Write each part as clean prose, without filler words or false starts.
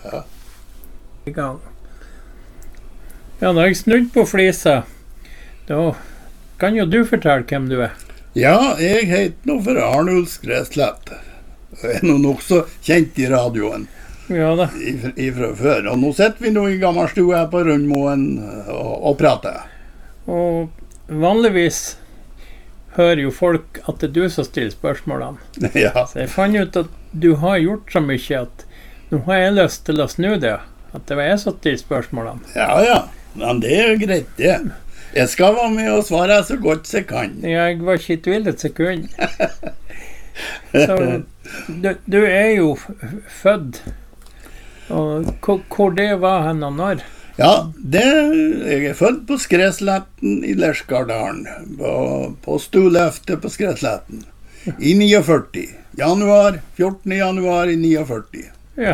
ja. I gang. Ja, da har jeg snudd på flisa. Da kan jo du fortelle hvem du er. Ja, jeg heter nå for Arnulf Skreslett. Jeg er nå nok så kjent i radioen Ja da. ifra før. Og nå sitter vi nå i gammelstue her på Rundmoen og prater. Og vanligvis hører jo folk at det er du som stiller spørsmålene. Ja. Så jeg fant ut at du har gjort så mye at nå har jeg lyst til å snu det. At det var jeg som stilte spørsmålene. Ja. Men det er jo greit, det. Jeg skal være med og svare så godt jeg kan. Jeg var ikke i tvil et sekund. Så du er jo født. Og hvor det var hen og når? Ja, jeg er født på Skresletten i Lerskardalen. På Stoløftet på Skresletten. I 49. 14. januar i 49. Ja.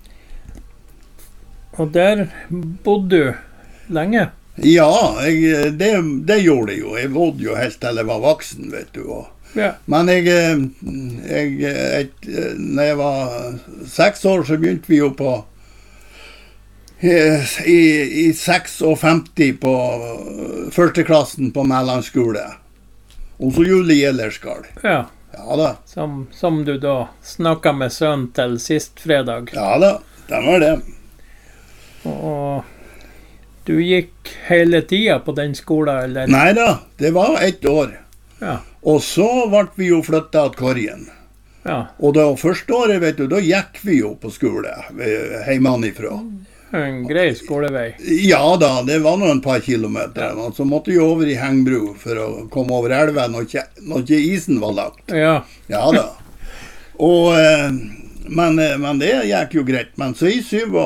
Og der bodde du lenge? Ja, det gjorde jeg jo. Jeg bodde jo helt til jeg var voksen, vet du. Ja. Men når jeg var 6 år, så begynte vi jo på i 56 på førsteklassen på mellomskole. Og så Julie Gjellerskal. Ja. Ja da. Som du da snakket med sønnen til sist fredag. Ja da, det var det. Og du gikk hele tiden på den skolen, eller? Nei da, det var 1 år. Ja. Og så ble vi jo flyttet til Korgen. Ja. Og det første året, vet du, da gikk vi jo på skole, hjemmefra. En grei skolevei. Ja da, det var noen par kilometer. Og så måtte vi over i Hengbro for å komme over elven når ikke isen var lagt. Ja. Ja da. Og, men det gikk jo greit. Men så i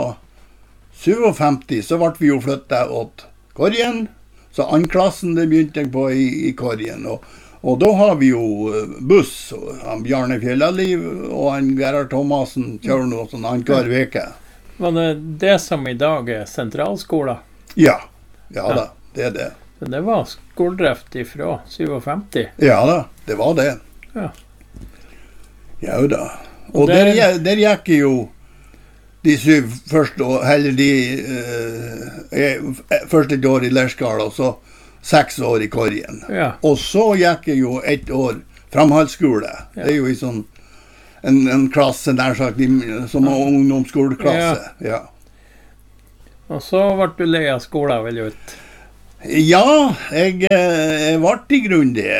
57 så ble vi jo flyttet åt Korgen. Så andklassen det begynte jeg på i Korgen. Og da har vi jo buss. Han Bjarne Fjellaliv og han Gerhard Thomassen kjører noe sånn hver veke. Var det som i dag er sentralskolen? Ja da, det er det. Så det var skoledrift ifra 57? Ja da, det var det. Ja. Ja da. Og der gikk jeg jo de 7 første år, eller første år i Lerskal, og så 6 år i Korgen. Ja. Og så gikk jeg jo 1 år framhaldsskole. Ja. Det er jo i sånn en klasse der sagt, som ungdomsskoleklasse. Ja. Og så ble du lei av skolen, vel ut? Ja, jeg ble i grunn det.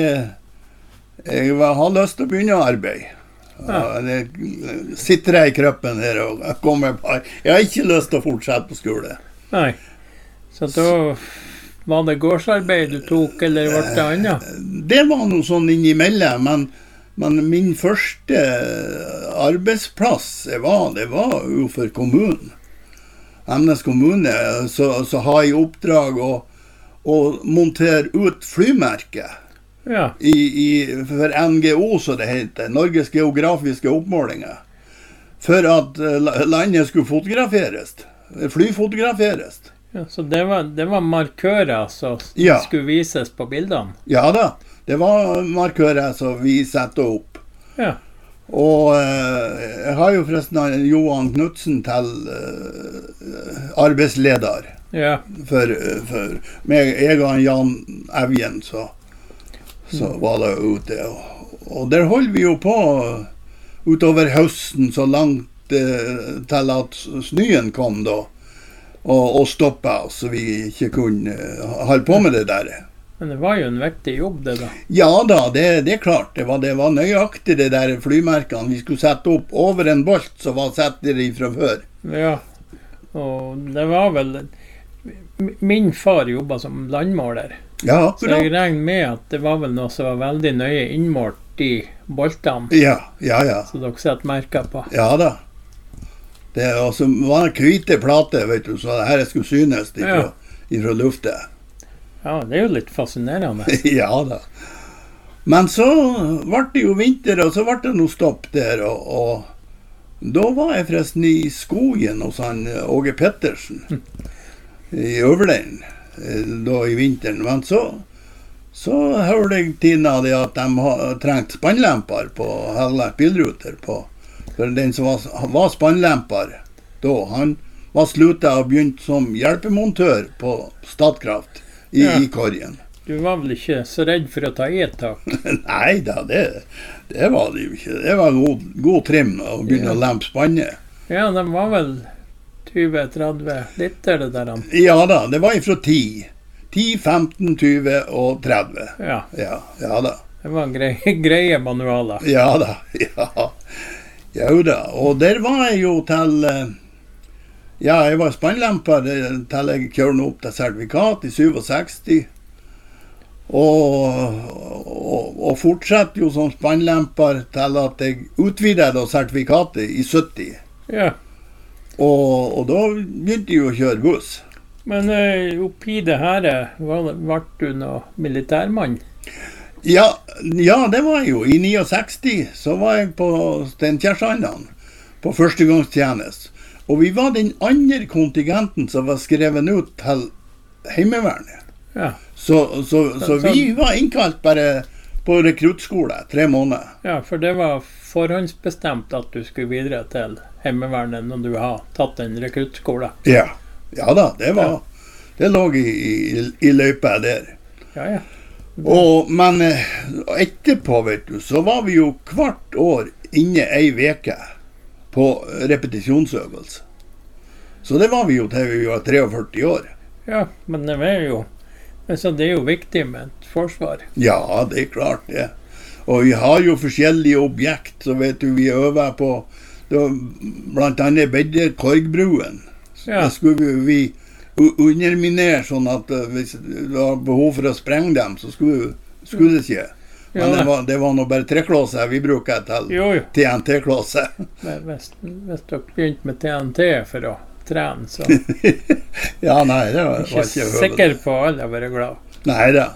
Jeg har lyst til å begynne å arbeide. Ja. Det sitter jeg i kroppen her og kommer bare. Jeg har ikke lyst til å fortsette på skole. Nei. Så da var det gårdsarbeid du tok, eller ble det annet? Det var noe sånn innimellom, men min første arbeidsplass det var jo for kommunen. Emnes kommune, så har jeg oppdrag å montere ut flymerket. Ja. For NGO, så det heter, Norges geografiske oppmålinger. For at landet skulle fotograferes, flyfotograferes. Ja, så det var markører som skulle vises på bildene? Ja da, det var markører som vi satte opp. Ja. Og jeg har jo forresten Johan Knudsen til arbeidsleder. Ja. For meg, jeg og Jan Evjen, så var det ute. Og der holdt vi jo på utover høsten så langt til at snøen kom da, og stoppet oss, så vi ikke kunne holde på med det der. Men det var jo en viktig jobb det da. Ja da, det er klart. Det var nøyaktig det der flymerkene. Vi skulle sette opp over en bolt som var satt der fra før. Ja, og det var vel... Min far jobbet som landmåler. Ja, akkurat. Så jeg regner med at det var vel noe som var veldig nøye innmålt i boltene. Ja. Så dere setter merker på. Ja da. Det var hvite plater, vet du, så det her skulle synes ifra luftet. Ja, det er jo litt fascinerende. Ja da. Men så ble det jo vinter, og så ble det noe stopp der, og da var jeg forresten i skogen hos han Åge Pettersen, i Øverlein, da i vinteren. Men så hørte jeg Tina det at de trengte spannlemper på hele bilruter, for den som var spannlemper, da. Han var sluttet og begynt som hjelpemontør på Statkraft i Korgen. Du var vel ikke så redd for å ta i et tak? Nei da, det var det jo ikke. Det var god trim å begynne å lempe spannet. Ja, de var vel 20-30 liter det der. Ja da, det var ifra 10. 10, 15, 20 og 30. Ja da. Det var greie manualer. Ja da, ja. Jo da, og der var jeg jo til... Ja, jeg var spannlemper til jeg kjørte opp til sertifikat i 67. Og fortsatte jo som spannlemper til at jeg utvidet sertifikatet i 70. Ja. Og da begynte jeg jo å kjøre buss. Men oppi det her, ble du noe militærmann? Ja, det var jeg jo. I 69 så var jeg på Steinkjersandan på førstegangstjeneste. Og vi var den andre kontingenten som var skrevet ut til Heimevernet. Ja. Så vi var innkalt bare på rekruttskole 3 måneder. Ja, for det var forhåndsbestemt at du skulle videre til Heimevernet når du har tatt en rekruttskole. Ja da, det lå i løypa der. Ja. Men etterpå, vet du, så var vi jo hvert år inne ei veke på repetisjonsøvelse. Så det var vi jo til vi var 43 år. Ja, men det er jo viktig med et forsvar. Ja, det er klart det. Og vi har jo forskjellige objekt, så vet du, vi øver på, blant annet bedre Korgbruen. Ja. Det skulle vi underminere, sånn at hvis det var behov for å sprenge dem, så skulle det ikke. Men det var nå bare treklosser vi bruker til TNT-klosser. Hvis dere begynte med TNT for å trene, så... Ja, nei, det var ikke høvelig. Sikker på alle å være glad. Neida.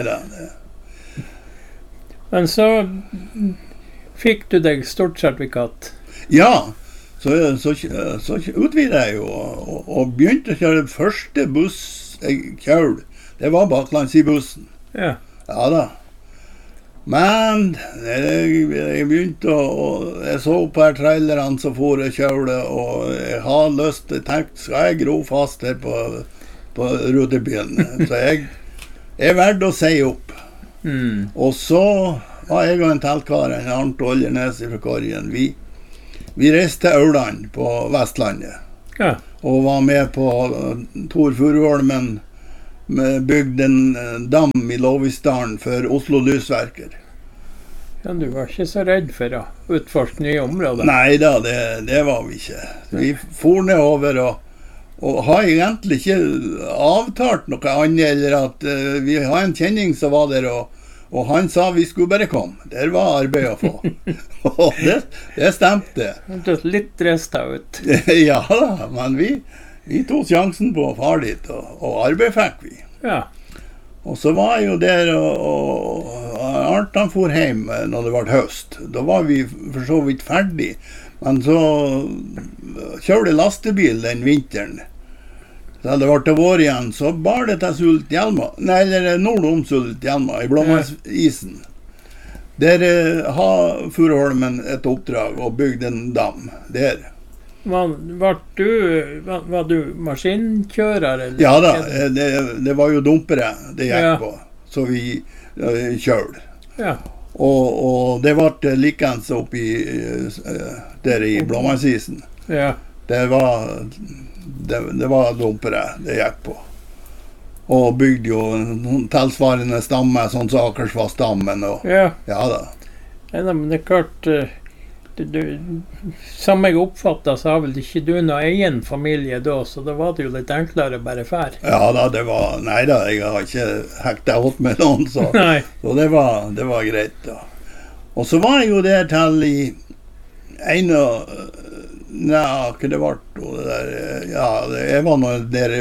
Men så fikk du deg stort sertifikat. Ja, så utvidet jeg jo, og begynte å kjøre første buss jeg kjørte. Det var baklands i bussen. Ja da. Men jeg begynte jeg så på her trailerne som for jeg kjørte, og jeg har lyst til, skal jeg gro fast her på rutebilen? Så jeg valgte å si opp. Og så var jeg og en teltkar, en Arnt Oljernes fra Korgen. Vi reiste til Auland på Vestlandet, og var med på Tor Furuholmen, bygde en dam i Lovisdalen for Oslo Lysverker. Ja, du var ikke så redd for å utforske nye områder? Nei da, det var vi ikke. Vi for nedover og har egentlig ikke avtalt noe annet, eller at vi har en kjenning som var der, og han sa vi skulle bare komme. Der var arbeid å få. Og det stemte. Det er litt restet ut. Ja da, men vi tog sjansen på å fare dit, og arbeid fikk vi. Ja. Og så var jeg jo der, og Arnt han for hjem når det var høst. Da var vi for så vidt ferdig. Men så kjørte lastebil den vinteren. Da det var til vår igjen, så bar det til Sultjelma, eller nord om Sultjelma, i Blåmannsisen. Der har Furuholmen et oppdrag og bygde en dam der. Var du maskinkjører? Eller? Ja da, det var jo dumpere det gikk på, så vi kjørte. Ja. Og det ble likens oppi der i Blåmannsisen. Ja. Det var dumpere det gikk på. Og bygde jo en tilsvarende stamme, sånn som Akersvassdammen. Ja da. Ja, men det er klart... Som jeg oppfattet, så har vel ikke du noen egen familie da, så da var det jo litt enklere bare fær. Ja da, neida, jeg har ikke hektet åt med noen, så det var greit da. Og så var jeg jo der til i hva det var det der, jeg var nå der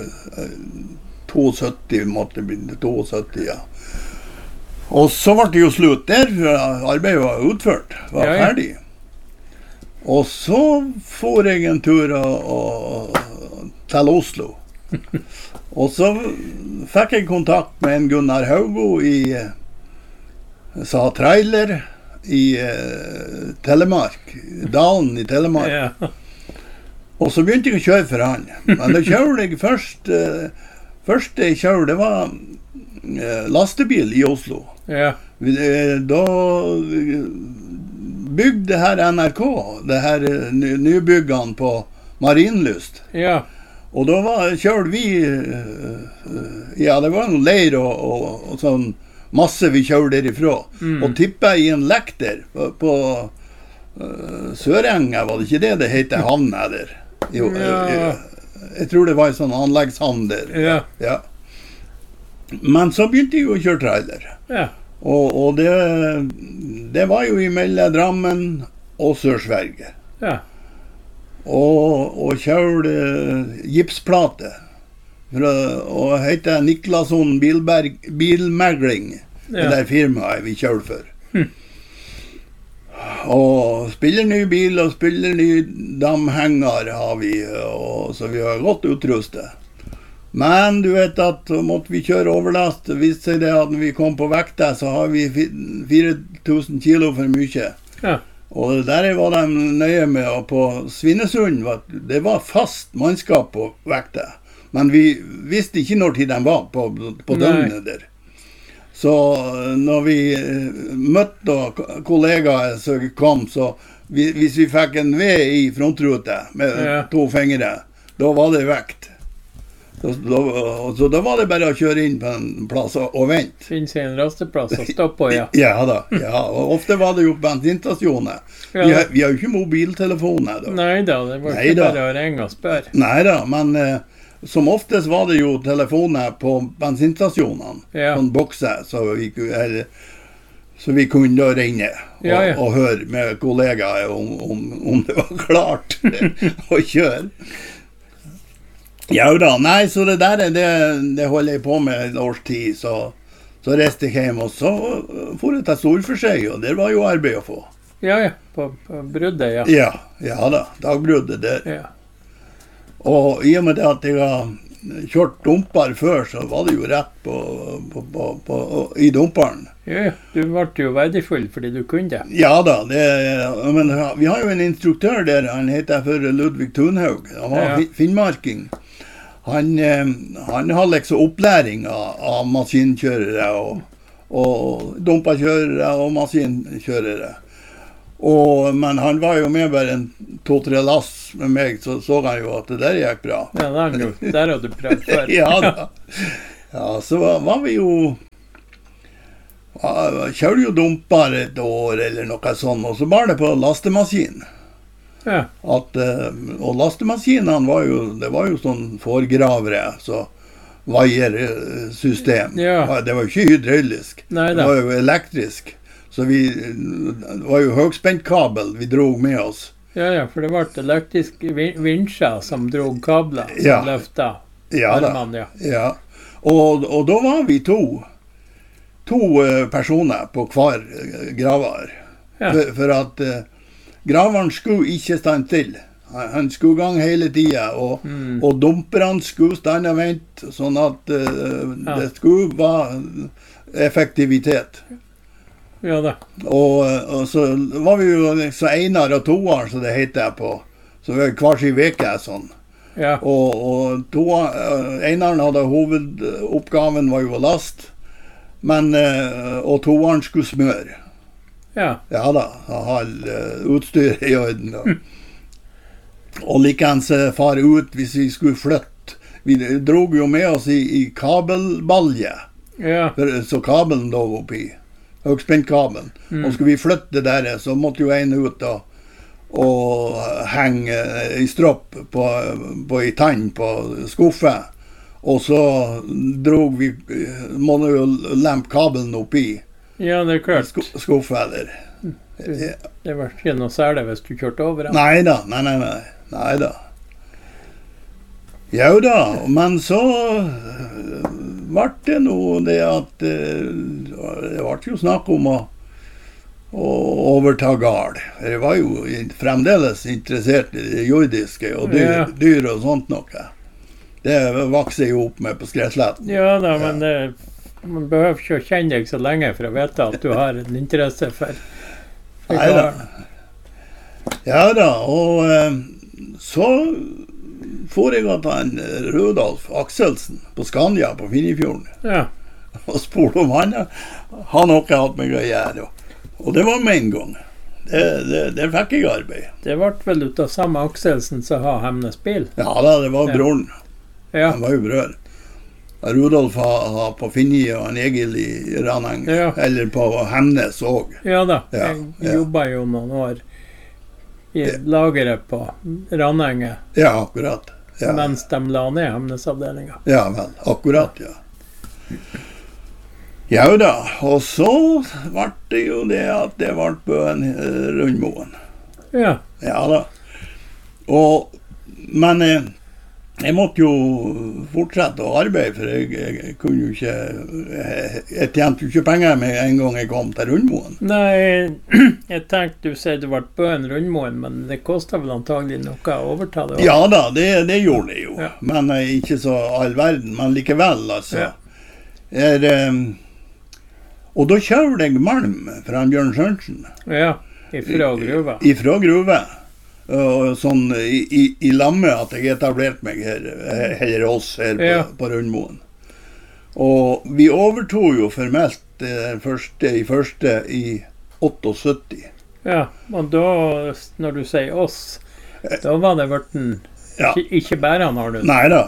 72, måtte bli 72, ja. Og så ble det jo slutt der, for arbeidet var utført, var ferdig. Og så for jeg en tur til Oslo. Og så fikk jeg kontakt med en Gunnar Haugo i trailer i Telemark, Dalen i Telemark. Og så begynte jeg å kjøre for han. Men da kjørte jeg først jeg kjørte, det var lastebil i Oslo. Ja. Da bygde her NRK, det her nybyggene på Marienlyst. Ja. Og da kjørte vi, ja, det var en leir og sånn masse vi kjørte derifra. Og tippet i en lekter på Sørenga, var det ikke det heter havna der? Jo, jeg tror det var en sånn anleggshavn der. Ja. Ja. Men så begynte jeg å kjøre trailer. Ja. Og det var jo mellom Drammen og Sør-Sverige. Ja. Og kjørte gipsplate. Og heter Niklasson Bilmegling, det der firmaet vi kjørte for. Og spiller ny bil og spiller ny damhenger har vi, så vi har godt utrustet. Men du vet at måtte vi kjøre overlast, viste seg det at når vi kom på vekta, så har vi 4000 kilo for mye. Ja. Og der var de nøye med, og på Svinesund, det var fast mannskap på vekta. Men vi visste ikke når tid de var på døgnet der. Så når vi møtte kollegaer som kom, så hvis vi fikk en ved i frontrute med 2 fingre, da var det vekt. Så da var det bare å kjøre inn på en plass og vente. Finne seg en rasteplass og stoppe på, ja. Ja da, ja. Og ofte var det jo bensinstasjoner. Ja. Vi har jo ikke mobiltelefoner da. Neida, det var ikke bare å ringe og spørre. Neida, men som oftest var det jo telefoner på bensinstasjonene. Ja. Sånn bokser, så vi kunne da ringe og høre med kollegaer om det var klart å kjøre. Ja da, nei, så det der det holder jeg på med et års tid, så reiste jeg hjem, og så for jeg til Storforskjeg, og der var jo arbeid å få. Ja, på bruddet, ja. Ja da, dagbruddet der. Ja. Og i og med det at jeg har kjørt dumper før, så var det jo rett i dumperen. Ja, du ble jo verdifull fordi du kunne det. Ja da, men vi har jo en instruktør der, han heter for Ludvig Thunhaug, han var finnmarking. Han har liksom opplæring av maskinkjørere og dumpakjørere og maskinkjørere. Men han var jo med bare 2-3 lass med meg, så han jo at det der gikk bra. Ja, der har du prøvd før. Ja da. Ja, så var vi jo kjørte jo dumper et år eller noe sånt, og så var det på lastemaskin. Ja. Og lastemaskinene det var jo sånn forgravere, så vaiersystem. Ja. Det var jo ikke hydraulisk, det var jo elektrisk. Så det var jo høgspentkabel vi drog med oss. Ja, for det var elektriske vinsjer som drog kabler, som løftet armene. Ja. Og da var vi to personer på hver graver. Ja. For at graveren skulle ikke stande til. Han skulle gang hele tiden, og dumperne skulle stande og vente, sånn at det skulle være effektivitet. Ja da. Og så var vi jo så Einar og Toar, så det heter på. Så vi var hver sin veke sånn. Ja. Og Einar hadde hovedoppgaven var jo å laste, og Toaren skulle smøre. Ja. Ja da, ha utstyret i orden. Og likeens fare ut hvis vi skulle flytte. Vi drog jo med oss i kabelbalje. Ja. Så kabelen lå oppi. Høgspentkabelen. Og skulle vi flytte der, så måtte jo en ut og henge i stropp på i tann på skuffe. Og så måtte jo lempe kabelen oppi. Ja, det klart. Skuffe der. Det var ikke noe særlig hvis du kjørte over den. Nei da. Ja da, men så ble det noe det at det ble jo snakk om å overta gard. Jeg var jo fremdeles interessert i det jordiske og dyr og sånt noe. Det vokser jo opp med på Skresletten. Ja da, men man behøver ikke å kjenne deg så lenge for å vite at du har en interesse for gard. Ja da, og så får jeg at han Rudolf Akselsen på Skanja på Finnefjorden. Ja. Og spurte om han noe hatt meg å gjøre. Og det var med en gang. Det fikk jeg arbeid. Det ble vel ut av samme Akselsen som har Hemnes bil? Ja da, det var broren. Ja. Han var jo brør. Rudolf har på Finni og en Egil i Raneng, eller på Hemnes også. Ja da, jeg jobbet jo noen år i lageret på Ranenge. Ja, akkurat. Ja. Mens de la ned Hemnes-avdelingen. Ja vel, akkurat, ja. Ja da, og så ble det jo det at det ble Bøen Rundmoen. Ja. Ja da. Men jeg måtte jo fortsette å arbeide, for jeg kunne jo ikke, jeg tjente jo ikke penger med en gang jeg kom til Rundmoen. Nei, jeg tenkte du sier det ble Bøen Rundmoen, men det kostet vel antagelig noe å overta det også. Ja da, det gjorde det jo, men ikke så all verden, men likevel altså. Og da kjører jeg malm fra Bjørn Sørensen. Ja, ifra gruva. Ifra gruva. Sånn i lamme at jeg etablerte meg her oss her på Rundmoen. Og vi overtog jo formelt i første i 78. Ja, og da, når du sier oss, da var det hverten ikke bare han har det. Neida,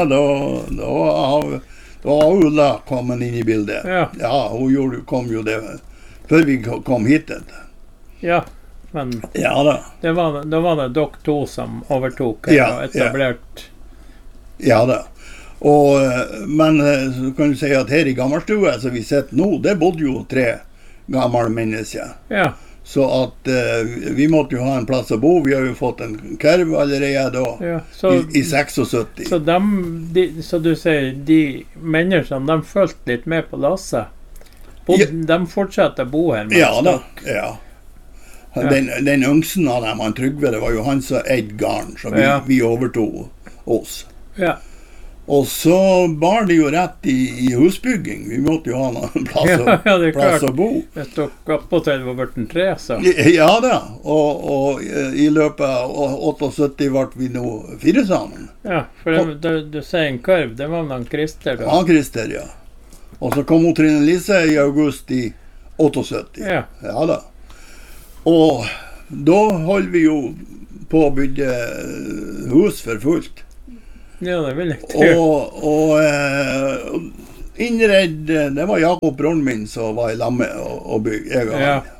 da var Ulla kommet inn i bildet. Ja, hun kom jo det før vi kom hit. Ja, men ja da. Da var det dere to som overtok og etablert. Ja da. Men så kan du si at her i Gammelstue, som vi sitter nå, det bodde jo 3 gamle mennesker. Ja. Så at vi måtte jo ha en plass å bo. Vi har jo fått en kurv allerede da, i 76. Så du sier, de menneskene, de følte litt med på lasset. De fortsatte å bo her. Ja da, ja. Den yngsten av dem, han Trygve, det var jo han som eide garden, så vi overtog oss. Ja. Og så bar det jo rett i husbygging. Vi måtte jo ha noen plass å bo. Hvis dere oppåtil var vært en 3, så. Ja da, og i løpet av 78 ble vi nå 4 sammen. Ja, for du sier en kurv, det var han Christer da. Han Christer, ja. Og så kom hun Trine Lise i august i 78. Ja da. Og da holdt vi jo på å bygge hus for fullt. Ja, det vil jeg tro. Og innredd, det var Jakob broren min som var i lamme og bygge, jeg og han.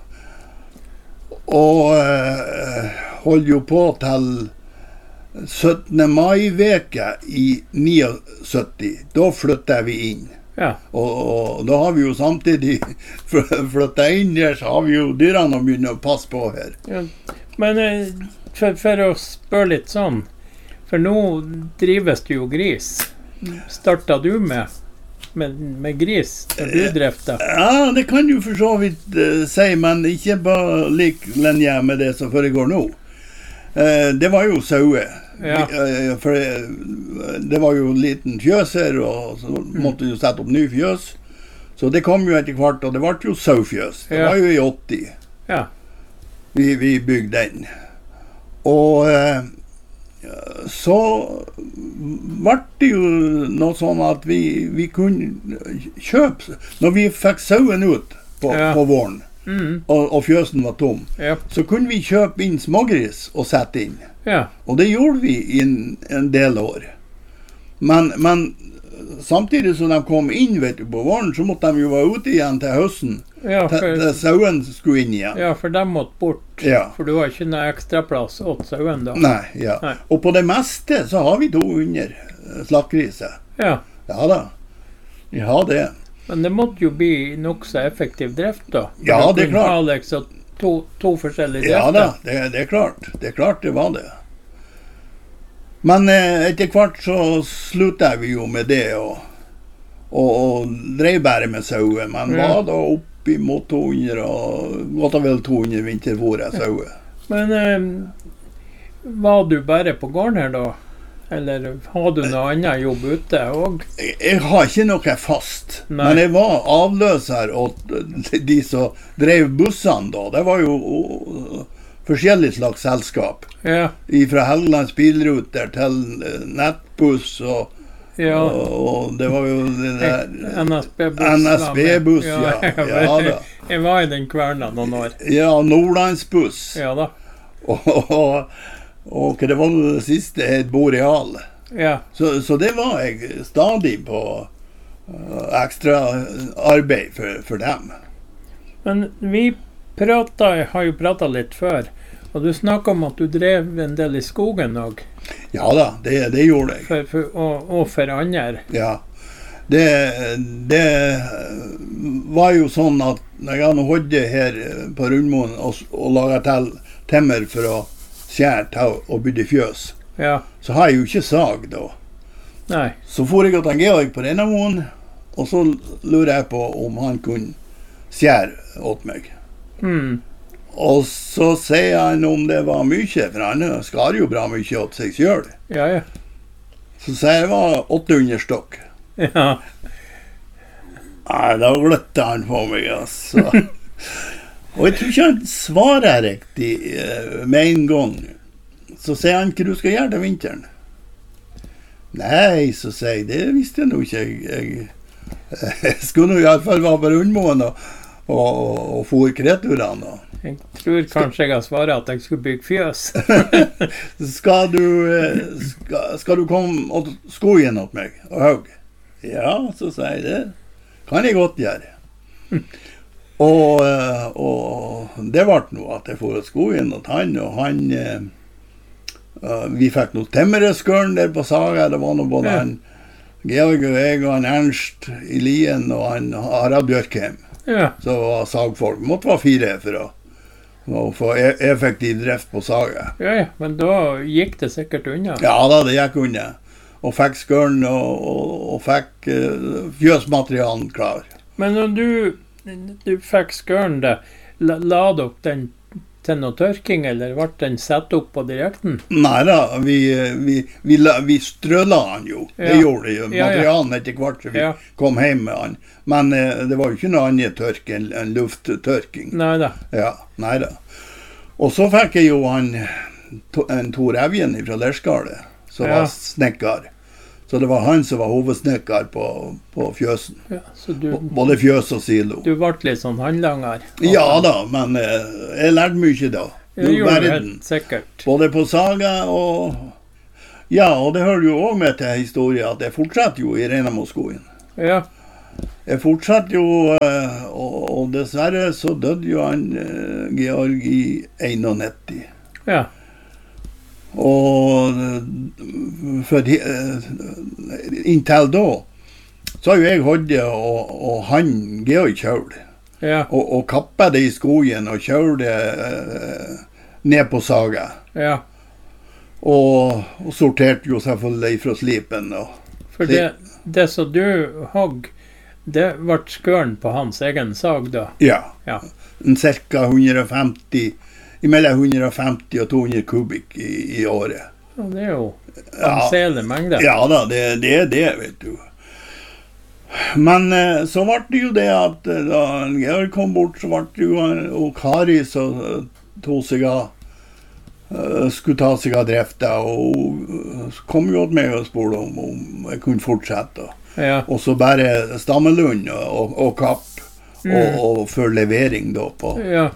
Og holdt jo på til 17. mai-veke i 79. Da flyttet vi inn. Ja. Og da har vi jo samtidig flyttet inn der, så har vi jo dyrene å begynne å passe på her. Ja. Men for å spørre litt sånn, for nå drives det jo gris. Startet du med gris når du drev det? Ja, det kan du for så vidt si, men ikke bare lik linje med det som foregår nå. Det var jo sauer. Ja. For det var jo en liten fjøs her, og så måtte vi jo sette opp ny fjøs. Så det kom jo etter hvert, og det ble jo saufjøs. Det var jo i 80. Ja. Vi bygde den. Og så ble det jo noe sånn at vi kunne kjøpe, når vi fikk sauen ut på våren, og fjøsen var tom, så kunne vi kjøpe inn smågris og sette inn. Ja. Og det gjorde vi i en del år. Men samtidig som de kom inn på våren, så måtte de jo være ute igjen til høsten. Ja, til sauen skulle inn igjen. Ja, for de måtte bort. Ja. For du har ikke noe ekstra plass åt sauen da. Nei, ja. Nei. Og på det meste så har vi 200 slaktgriser. Ja. Ja da. Vi har det. Men det måtte jo bli nok så effektiv drift da. Ja, det er klart. Alex, to forskjellige drifter. Ja da, det er klart. Det er klart det var det. Men etter hvert så sluttet vi jo med det, og drev bare med sauer. Men var da opp imot 200, og godt og vel 200 vinterfôret sauer. Men var du bare på gården her da? Eller har du noe annet jobb ute også? Jeg har ikke noe fast. Nei. Men jeg var avløser åt de som drev bussene da. Det var jo forskjellige slags selskap. Ja. Fra Helgelands bilruter til nettbuss, og det var jo det der NSB-buss, ja da. Jeg var i den kverna noen år. Ja, Nordlandsbuss. Ja da. Og hva det var det siste, et Boreal. Ja. Så det var jeg stadig på ekstra arbeid for dem. Men vi har jo pratet litt før, og du snakket om at du drev en del i skogen også. Ja da, det gjorde jeg. Og for andre. Ja, det var jo sånn at når jeg hadde hodde her på Rundmoen og laget til temmer for å skjære til og bygge fjøs, så har jeg jo ikke sag da. Nei. Så for jeg til Georg på Rennamoen, og så lurer jeg på om han kunne skjære åt meg. Og så sier han om det var mye, for han skar jo bra mye åt seg selv. Ja. Så sier jeg det var 800 stokk. Ja. Nei, da gløtte han på meg, altså. Og jeg tror ikke han svarer riktig med en gang. Så sier han hva du skal gjøre til vinteren. Nei, så sier jeg, det visste jeg nå ikke. Jeg skulle nå i alle fall være på Rundmoen og fôre kreturene. Jeg tror kanskje jeg har svaret at jeg skulle bygge fjøs. Skal du komme og sko igjen åt meg og hugge? Ja, så sier jeg det. Kan jeg godt gjøre. Og det ble noe at jeg får sko igjen åt han, og han vi fikk noe temmereskørn der på Saga. Det var noe både han Georg og jeg og han Ernst i Lien og han Harald Bjørkheim. Ja. Så var sagfolk. Måtte være 4 for å få effektiv drift på Saga. Ja, men da gikk det sikkert unna. Ja da, det gikk unna. Og fikk skørn og fikk fjøsmaterialen klar. Men når du fikk skørn, la dere den til noe tørking, eller ble den satt opp på direkten? Nei da, vi strøla han jo. Det gjorde det jo. Materialen etter hvert så vi kom hjem med han. Men det var jo ikke noe annet tørk enn lufttørking. Neida. Ja, neida. Og så fikk jeg jo en Tor Evjen fra Lerskalet, som var snekker. Så det var han som var hovedsnekker på fjøsen. Ja, både fjøs og silo. Du ble litt sånn handlanger? Ja da, men jeg lærte mye da. Det gjorde du helt sikkert. Både på Saga og... Ja, og det hører jo også med til historien at jeg fortsatte jo i Rennamoskogen. Ja. Jeg fortsatte jo, og dessverre så døde jo han Georg i 91. Ja. Og inntil da så har jo jeg hodde og han Georg kjøl og kappet det i skogen og kjøl det ned på Saga og sorterte jo selvfølgelig fra slipen for det som du hogg, det ble skøren på hans egen sag da? Ja. Cirka 150 mellom 150 og 200 kubikk i året. Ja, det er jo anselig mengde. Ja da, det er det, vet du. Men så ble det jo det at da Georg kom bort, så ble det jo og Kari som skulle ta seg av drifta, og kom jo til meg og spurte om jeg kunne fortsette. Ja. Og så bare Stammelund og Kapp, og for levering da på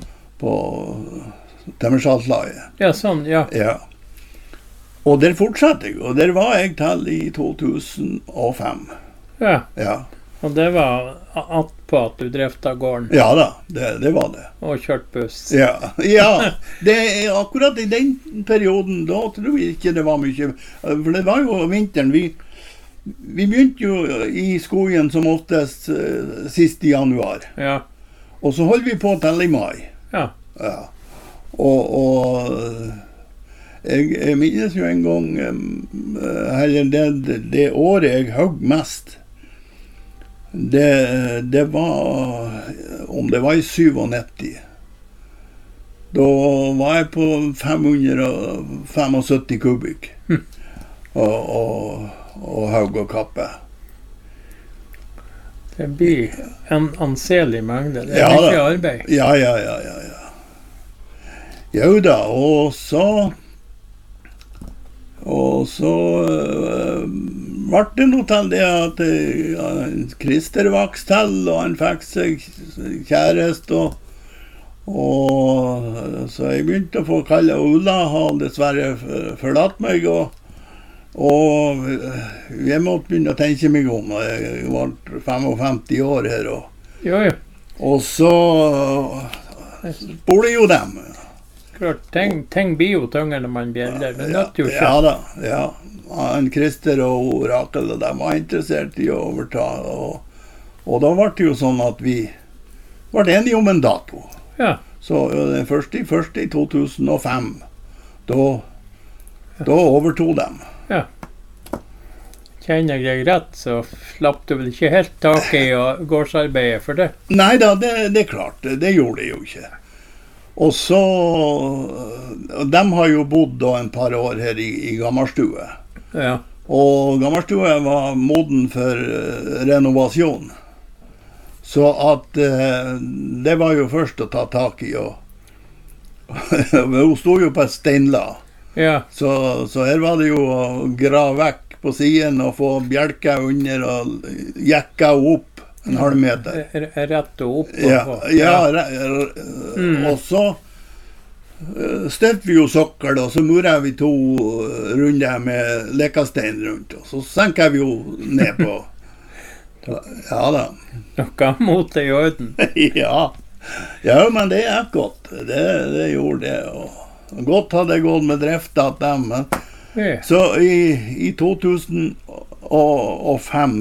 temmersalslaget. Ja, sånn, ja. Og der fortsatte jeg, og der var jeg til i 2005. Ja. Og det var på at du drefta gården? Ja da, det var det. Og kjørt buss? Ja, det er akkurat i den perioden, da tror jeg ikke det var mye, for det var jo vinteren, vi begynte jo i skogen som oftest sist i januar. Ja. Og så holdt vi på til i mai. Ja. Og jeg minnes jo en gang det året jeg høgg mest, det var om det var i 97. Da var jeg på 575 kubikk og høgg og kappe. Det blir en anselig mengde. Det er mye arbeid. Ja. Jo da, og så ble det noe til det at Christer vokste til, og han fikk seg kjæreste, og så jeg begynte å få kalle Ulla, har dessverre forlatt meg, og jeg måtte begynne å tenke meg om. Jeg var 55 år her, og så bor det jo dem. Klart, ting blir jo tyngre når man bjeller, men nødt jo ikke. Ja da, ja. Han Christer og Rakel, de var interessert i å overta, og da ble det jo sånn at vi ble enige om en dato. Ja. Så den første i 2005, da overtog dem. Ja. Kjenner jeg deg rett, så slapp du vel ikke helt tak i gårdsarbeidet for det? Nei da, det er klart, det gjorde jeg jo ikke. Og så, de har jo bodd da en par år her i Gammelstue. Ja. Og Gammelstue var moden for renovasjon. Så at det var jo først å ta tak i, og hun stod jo på et steinla. Ja. Så her var det jo å grave vekk på siden og få bjelker under og jekka opp en halv meter. Rett og opp. Og så støtte vi jo sokkel, og så muret vi 2 runder med lekastein rundt, og så senket vi jo ned på. Ja da. Noe mot det i orden. Ja, men det er godt. Det gjorde det, og godt hadde jeg gått med drift av dem. Så i 2005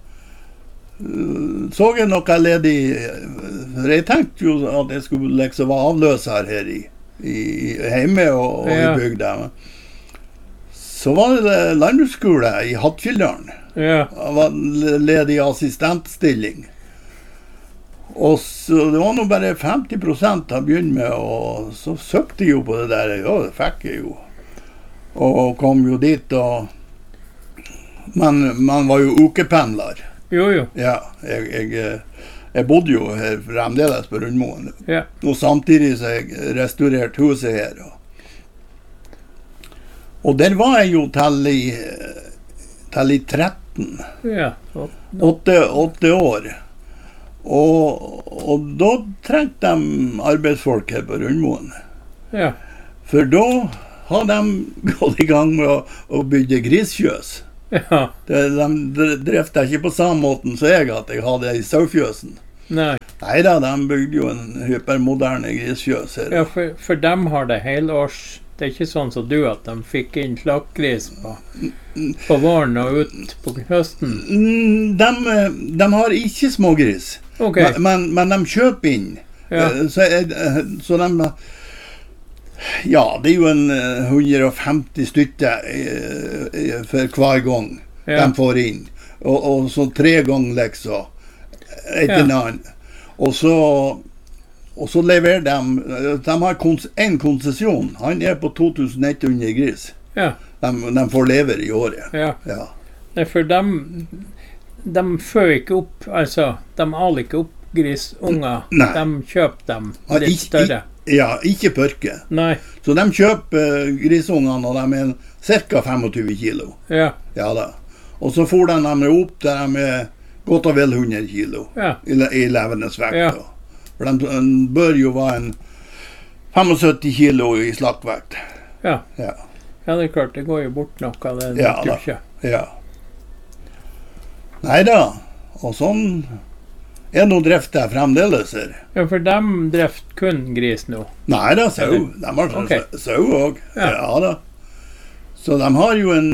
så jeg noe ledig. Jeg tenkte jo at jeg skulle liksom være avløser her hjemme og i bygda. Så var det landbruksskole i Hattfjelldalen. Ja. Det var ledig assistentstilling. Og så det var nå bare 50% å begynne med, og så søkte jeg jo på det der. Ja, det fikk jeg jo. Og kom jo dit, men man var jo ukependler. Jo. Ja, jeg bodde jo her fremdeles på Rundmoen. Ja. Og samtidig så jeg restaurerte huset her. Og der var jeg jo til i 13. Ja. 8 år. Og da trengte de arbeidsfolk her på Rundmoen. Ja. For da har de gått i gang med å bygge grisfjøs. Ja. De drev ikke på samme måten som jeg hadde i sauefjøsen. Neida, de bygde jo en hypermoderne grisfjøs her. Ja, for dem har det helårs. Det er ikke sånn som du, at de fikk inn slaktgris på våren og ut på høsten? De har ikke smågris, men de kjøper inn. Ja. Så de... Ja, det er jo en 150 stykker for hver gang de får inn. Og så 3 ganger liksom etter en annen. Og så leverer de har en konsesjon. Han er på 2100 gris. Ja. De får lever i året. Ja. Nei, for de før ikke opp, altså, de aler ikke opp grisunger. Nei. De kjøper dem litt større. Ja, ikke pørke. Nei. Så de kjøper grisungene, og de er ca. 25 kilo. Ja. Ja da. Og så får de dem opp der de er godt og vel 100 kilo i levende vekt. Ja. For de bør jo være en 75 kilo i slaktvekt. Ja. Ja, det er klart, det går jo bort noe av det. Ja da. Ja. Neida, og sånn er noe drift der fremdeles her. Ja, for de drift kun gris nå? Nei da, sau. De har sau også. Ja da. Så de har jo en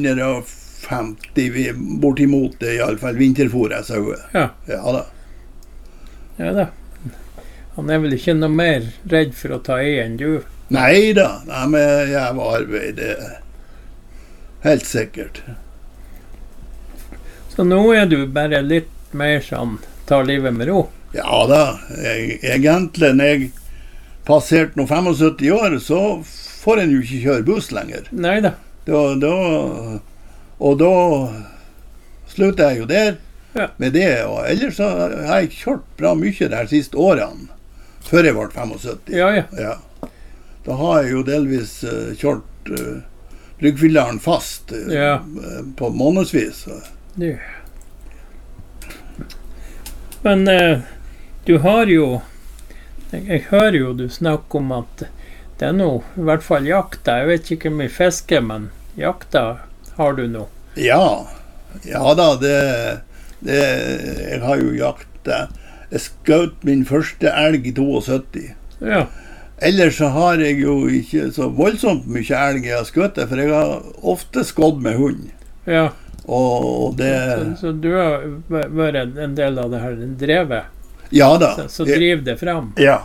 150 bortimot det, i alle fall vinterfôret sauer. Ja da. Ja da. Han er vel ikke noe mer redd for å ta i enn du? Nei da, jeg var arbeid, helt sikkert. Så nå er du bare litt mer sånn, tar livet med ro? Ja da, egentlig når jeg passerte nå 75 år, så får en jo ikke kjøre buss lenger. Neida. Og da slutter jeg jo der med det, og ellers så har jeg kjørt bra mye de siste årene, før jeg ble 75. Ja. Da har jeg jo delvis kjørt Bryggfyllaren fast på månedsvis. Du. Men du har jo jeg hører jo du snakker om at det er nå i hvert fall jakta. Jeg vet ikke mye fiske, men jakta har du nå. Ja da, jeg har jo jakta. Jeg skjøt min første elg i 72. Ja. Ellers så har jeg jo ikke så voldsomt mye elg jeg har skutt, for jeg har ofte skådd med hund. Ja. Og det... Så du har vært en del av det her drevet? Ja da. Så driver det frem? Ja.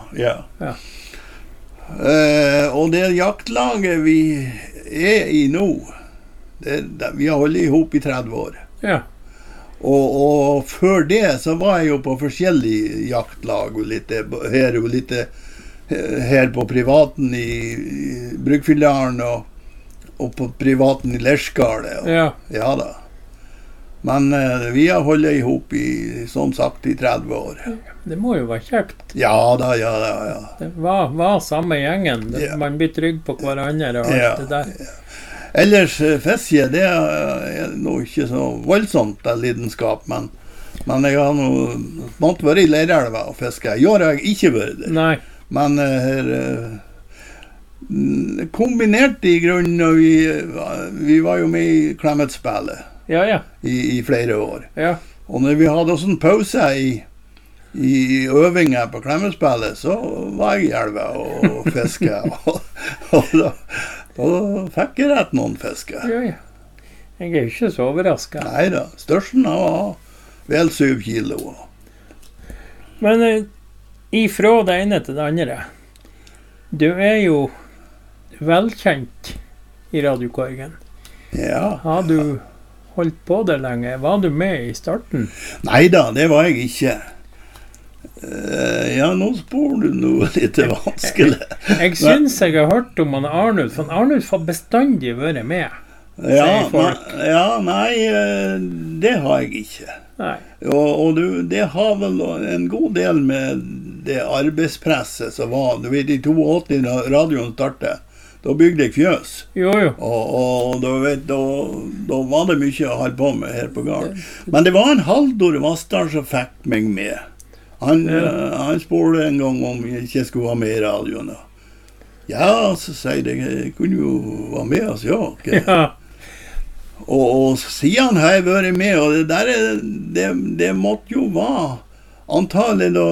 Og det jaktlaget vi er i nå, vi har holdt ihop i 30 år. Ja. Og før det så var jeg jo på forskjellige jaktlag, og litt her og litt her på privaten i Bryggfyllaren og på privaten i Lerskalet. Ja da. Men vi har holdt ihop i, sånn sagt, i 30 år. Det må jo være kjekt. Ja da. Det var samme gjengen. Man blir trygg på hverandre og alt det der. Ellers fiske, det er nå ikke så voldsomt av lidenskap, men jeg har nå måtte være i Leirelva og fiske. I år har jeg ikke vært der. Nei. Men kombinert i grunnen, og vi var jo med i Klemetsspillet. Ja. I flere år. Ja. Og når vi hadde sånn pause i øvinger på Klemetsspillet, så var jeg i elva og fiske. og da fikk jeg rett noen fiske. Ja. Jeg er ikke så overrasket. Nei da. Størsten var vel 7 kilo. Men ifra det ene til det andre. Du er jo velkjent i Radiokorgen. Ja. Har du holdt på det lenge? Var du med i starten? Nei da, det var jeg ikke. Nå spør du noe litt vanskelig. Jeg synes jeg har hørt om Arnulf, for Arnulf har bestandig vært med, sier folk. Nei, det har jeg ikke. Nei. Og det har vel en god del med det arbeidspresset som var. Du vet, i 82 da radioen startet, da bygde jeg fjøs. Jo. Og da var det mye å holde på med her på gården. Men det var en Haldor Vastad som fikk meg med. Han spurte en gang om jeg ikke skulle være med i radioen. Ja, så sier jeg kunne jo være med oss, ja. Og siden har jeg vært med, og det måtte jo være antagelig da